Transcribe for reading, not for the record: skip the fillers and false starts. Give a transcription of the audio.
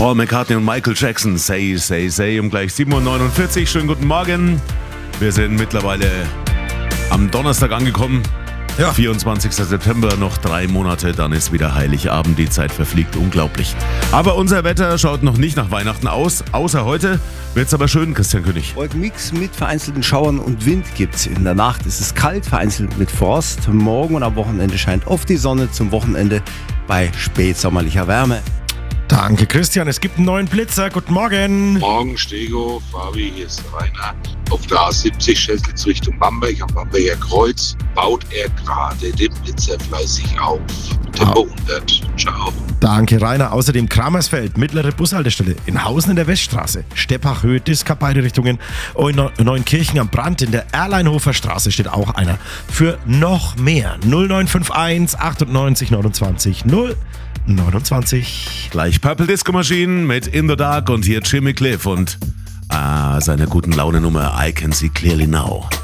Paul McCartney und Michael Jackson, Say, Say, Say, um gleich 7.49 Uhr. Schönen guten Morgen. Wir sind mittlerweile am Donnerstag angekommen. Ja. 24. September, noch 3 Monate, dann ist wieder Heiligabend. Die Zeit verfliegt unglaublich. Aber unser Wetter schaut noch nicht nach Weihnachten aus. Außer heute wird's aber schön, Christian König. Wolkenmix mit vereinzelten Schauern und Wind gibt's. In der Nacht ist es kalt, vereinzelt mit Frost. Morgen und am Wochenende scheint oft die Sonne, zum Wochenende bei spätsommerlicher Wärme. Danke, Christian. Es gibt einen neuen Blitzer. Guten Morgen. Morgen, Stego, Fabi, hier ist Rainer. Auf der A70 Schäßlitz Richtung Bamberg, am Bamberger Kreuz, baut er gerade den Blitzer fleißig auf. Tempo 100. Ciao. Danke, Rainer. Außerdem Kramersfeld, mittlere Bushaltestelle, in Hausen in der Weststraße, Steppach-Höhe, Diska, beide Richtungen, Neunkirchen am Brand, in der Erleinhofer Straße steht auch einer. Für noch mehr 0951 98 29 029. Gleich Purple Disco Machine mit In the Dark und hier Jimmy Cliff und seine guten Laune Nummer I Can See Clearly Now.